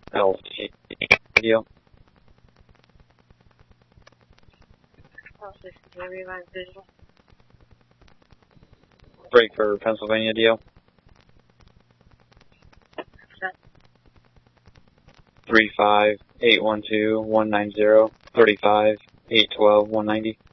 LT radio. Break for Pennsylvania deal. 35-812-190, 35-812-190.